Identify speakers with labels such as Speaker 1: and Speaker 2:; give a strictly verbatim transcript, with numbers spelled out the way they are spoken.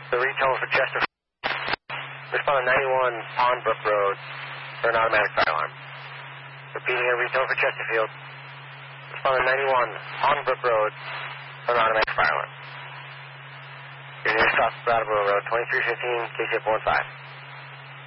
Speaker 1: The retone for Chester. Respond to ninety-one Pondbrook Road for an automatic fire alarm. Repeating a retone for Chesterfield. Respond to ninety-one Pondbrook Road for an automatic fire alarm. Your nearest stop is Brattleboro Road, twenty-three fifteen, K C F one five.